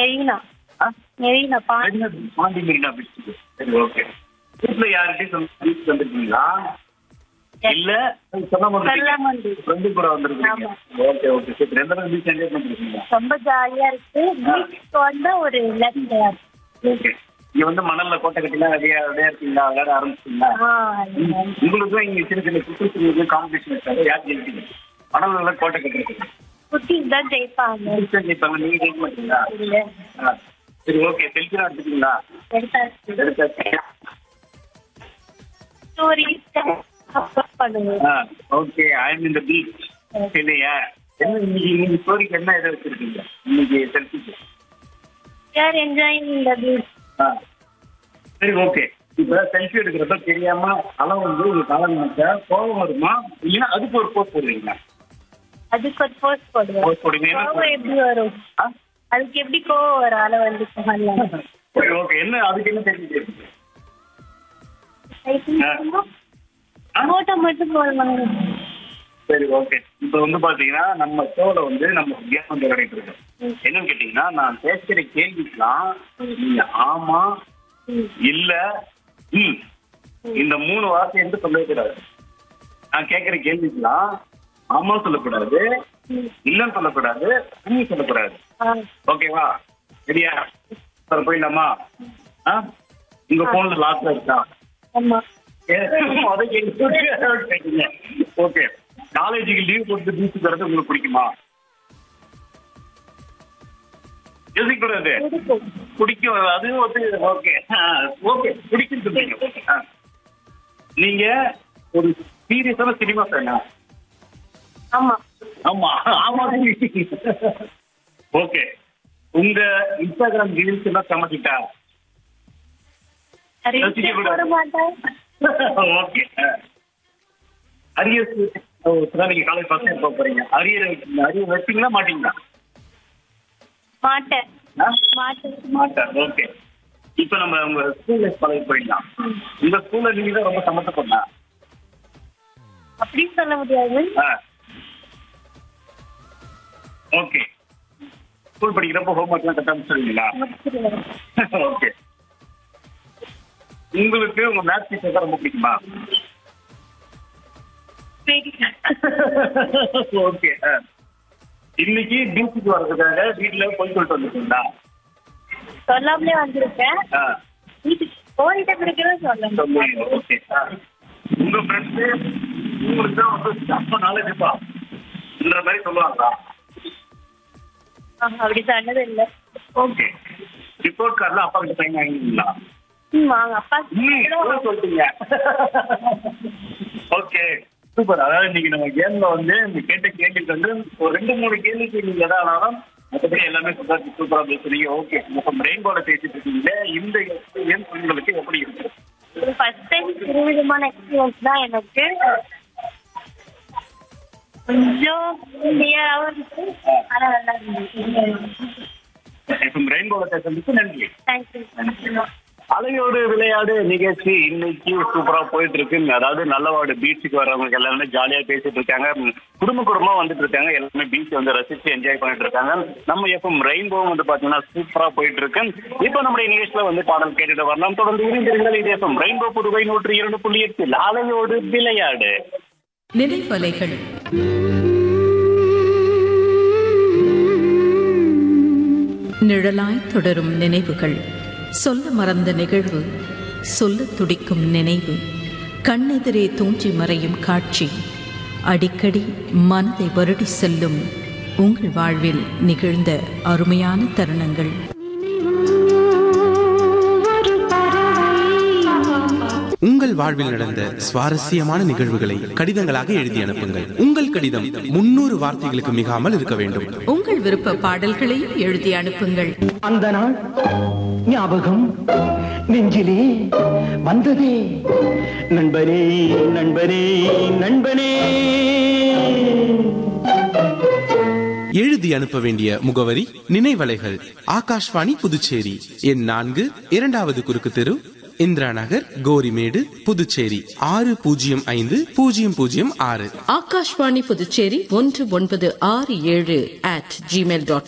Marina. Marina Pandi Marina beach. சரி, okay. வீட்டுல யார்கிட்டயும் பீச் வந்திருக்கீங்களா? இல்ல செல்லமண்டி. ஃப்ரெண்டு கூட வந்திருக்கீங்க? Okay okay. சரி, எந்த மாதிரி பீச் என்ஜாய் பண்ணிருக்கீங்க? ரொம்ப ஜாலியா இருக்கு. பீச்சுக்கு வந்தா ஒரு ரிலாக்ஸ். ஓகே. இங்க வந்து மணல்ல கோட்டை கட்டிலாம் ரெடியா இருக்கீங்களா? விளையாட ஆரம்பிச்சிட்டீங்களா? உங்களுக்கும் இங்க சின்ன சின்ன குட்டி காம்படிஷன் இருக்காது. யார் ஜெயிப்பீங்க? மணல்ல கோட்டை கட்டுறது குட்டீஸ் தான் ஜெயிப்பாங்க. ஜெயிப்பாங்க. நீங்க ஜெயிக்க மாட்டீங்களா? சரி, ஓகே. செல்ஃபிலாம் எடுத்துக்கீங்களா? எடுத்தாச்சு. ஓகே. ஐ அம் இன் தி பீச். சரியா? என்ன இன்னைக்கு ஸ்டோரிக்கு என்ன இதை வச்சிருக்கீங்க இன்னைக்கு செல்ஃபிக்கு? என்ஜாயிங் தி பீச். சரி, ஓகே. இப்ப செல்ஃபி எடுக்கிறப்ப தெரியாம அளவு வந்து உங்களுக்கு அளவு கோபம் வருமா? இல்லைன்னா அதுக்கு ஒரு போஸ்ட் போடுவீங்களா? அதுக்கு ஒரு போஸ்ட் போடுவேன். போஸ்ட் போடுவீங்க. கோவம் எப்படி வரும்? அதுக்கு எப்படி கோவம் வரும் அளவு வந்து? சரி, ஓகே. என்ன அதுக்கு என்ன தெரிஞ்சு? போட்டோ மட்டும் போடுவாங்க. சரி, ஓகே. இப்ப வந்து பாத்தீங்கன்னா நம்ம ஷோல வந்து நம்ம கேம் வந்து விளையாடிட்டு இருக்கோம். என்னன்னு கேட்டீங்கன்னா, நான் பேசுற கேள்விக்கெல்லாம் நீங்க ஆமா, இல்ல, இந்த 3 வார்த்தை என்று சொல்லவே கூடாது. நான் கேட்கிற கேள்விக்கெல்லாம் ஆமா சொல்லக்கூடாது, இல்லன்னு சொல்லக்கூடாது, சொல்லக்கூடாது. ஓகேவா? சரியா? போயிடலாமா? உங்க போன்ல லாக்ல இருக்கா? ஓகே. காலேஜுக்கு லீவ் போட்டு பீச்சுக்கு வரது உங்களுக்கு பிடிக்குமா? யோசிக்க கூடாது. பிடிக்கும். அதுவும் வந்து ஓகே. ஓகே, பிடிக்கும் சொல்றீங்க. நீங்க ஒரு சீரியஸான சினிமா ஃபேனா? ஆமா ஆமா ஆமா. ஓகே. உங்க இன்ஸ்டாகிராம் ரீல்ஸ் எல்லாம் சமைச்சிட்டா? ஓகே. அரியர் நீங்க காலேஜ் ஃபர்ஸ்ட் இயர் போக போறீங்க. அரியர் வைப்பீங்களா மாட்டீங்களா? மாட்டேன். ஓகே. இப்ப நம்ம உங்க ஸ்கூல் லைஃப் பழகி போயிடலாம். உங்க ஸ்கூல்ல நீங்க தான் ரொம்ப சமத்த பண்ணா? அப்படி சொல்ல முடியாது. ஓகே. ஸ்கூல் படிக்கிறப்ப ஹோம் ஒர்க் எல்லாம் கரெக்டா சொல்லுவீங்களா? ஓகே. உங்களுக்கு உங்க மேத்ஸ் டீச்சர் தான் ரொம்ப பிடிக்குமா? ஓகே. இன்னைக்கு பீச்சுக்கு வர்றதுக்காக வீட்டுல போய் சொல்லிட்டு வந்துருக்கீங்களா? சொல்லாமலே வந்திருக்கேன். வீட்டுக்கு போயிட்ட பிறகு சொல்லுங்க. ஓகே. உங்க ஃப்ரெண்ட்ஸ் உங்களுக்கு தான் வந்து அப்ப நாலேஜ்ப்பா இந்த மாதிரி சொல்லுவாங்களா? அப்படி சொன்னது இல்லை. ஓகே. ரிப்போர்ட் கார்டுல அப்பா கிட்ட சைன் வாங்கிங்களா? வாங்க அப்பா சொல்லிட்டீங்க. Okay, super. அதாவது இன்னைக்கு நம்ம கேம்ல வந்து இந்த கேட்ட கேள்விக்கு வந்து ஒரு 2-3 கேள்விக்கு நீங்க எதானாலும் மற்றபடி எல்லாமே சூப்பரா பேசுறீங்க. ஓகே. நம்ம ரெயின்போல பேசிட்டு இருக்கீங்க. இந்த எக்ஸ்பீரியன்ஸ் உங்களுக்கு எப்படி இருக்கு? ஃபர்ஸ்ட் டைம் விதமான எக்ஸ்பீரியன்ஸ் தான் எனக்கு. கொஞ்சம் கிளியராகவும் இருக்கு. ஆனால் நல்லா இருந்துச்சு. ரெயின்போல பேசுறதுக்கு நன்றி. தேங்க்யூ. அலையோடு விளையாடு நிகழ்ச்சி இன்னைக்கு சூப்பரா போயிட்டு இருக்கு. அதாவது நல்லவாடு பீச்சுக்கு வர்றவங்க எல்லாருமே ஜாலியா பேசிட்டு இருக்காங்க. குடும்பமா வந்துட்டு இருக்காங்க. எல்லாருமே பீச் வந்து ரசிச்சு என்ஜாய் பண்ணிட்டு இருக்காங்க. நம்ம எஃப்எம் ரெயின்போவும் வந்து பாத்தீங்கன்னா சூப்பரா போயிட்டு இருக்கு. இப்போ நம்முடைய நிகழ்ச்சியில வந்து பாடல் கேட்டுட்டு வரலாம். தொடர்ந்து இணைந்திருங்கள். இது எஃப்எம் ரெயின்போ புதுவை 102.8 அலையோடு விளையாடு. நினைவலைகள் நிழலாய் தொடரும் நினைவுகள். சொல்ல மறந்த நிகழ்வு, சொல்ல துடிக்கும் நினைவு, கண்ணெதிரே தோன்றி மறையும் காட்சி, அடிக்கடி மனதை வருடி செல்லும் உங்கள் வாழ்வில் நிகழ்ந்த அருமையான தருணங்கள். உங்கள் வாழ்வில் நடந்த சுவாரஸ்யமான நிகழ்வுகளை கடிதங்களாக எழுதி அனுப்புங்கள். உங்கள் கடிதம் 300 வார்த்தைகளுக்கு மிகாமல் இருக்க வேண்டும். உங்கள் விருப்ப பாடல்களையும் எழுதி அனுப்புங்கள். அந்த நாள் ஞாபகம் நெஞ்சிலே வந்ததே. நண்பனே நண்பனே நண்பனே. எழுதி அனுப்ப வேண்டிய முகவரி நினைவலைகள், ஆகாஷ்வாணி புதுச்சேரி. எண் 4, 2வது குறுக்கு தெரு, இந்திரா நகர், கோரிமேடு, புதுச்சேரி 605006. ஆகாஷ்வாணி புதுச்சேரி 1967@gmail.com.